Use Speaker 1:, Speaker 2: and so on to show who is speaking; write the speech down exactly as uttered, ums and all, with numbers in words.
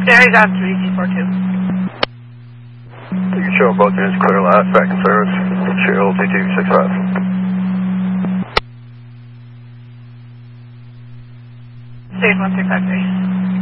Speaker 1: Jerry's on three Z four two.
Speaker 2: You can show both units clear last, back in service. Cheryl two two six five.
Speaker 1: Stage one three five three.